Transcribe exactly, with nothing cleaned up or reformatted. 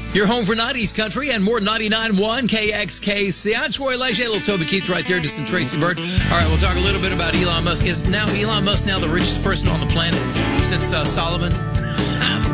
Your home for nineties country and more. Ninety-nine point one K X K C. I'm Troy Leger, little Toby Keith right there, just some Tracy Bird. All right, we'll talk a little bit about Elon Musk. Is now Elon Musk now the richest person on the planet since uh, Solomon?